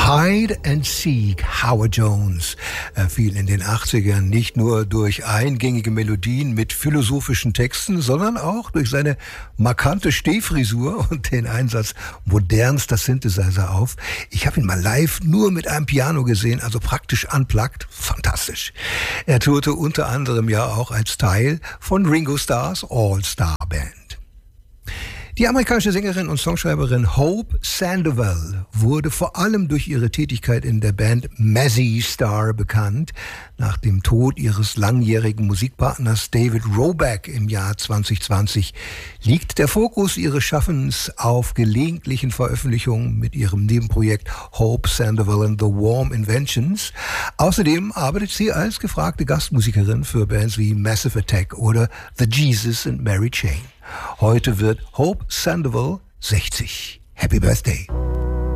Hide and Seek, Howard Jones, fiel in den 80ern nicht nur durch eingängige Melodien mit philosophischen Texten, sondern auch durch seine markante Stehfrisur und den Einsatz modernster Synthesizer auf. Ich habe ihn mal live nur mit einem Piano gesehen, also praktisch unplugged. Fantastisch. Er tourte unter anderem ja auch als Teil von Ringo Starrs All-Star Band. Die amerikanische Sängerin und Songschreiberin Hope Sandoval wurde vor allem durch ihre Tätigkeit in der Band Mazzy Star bekannt. Nach dem Tod ihres langjährigen Musikpartners David Roback im Jahr 2020 liegt der Fokus ihres Schaffens auf gelegentlichen Veröffentlichungen mit ihrem Nebenprojekt Hope Sandoval and the Warm Inventions. Außerdem arbeitet sie als gefragte Gastmusikerin für Bands wie Massive Attack oder The Jesus and Mary Chain. Heute wird Hope Sandoval 60. Happy Birthday!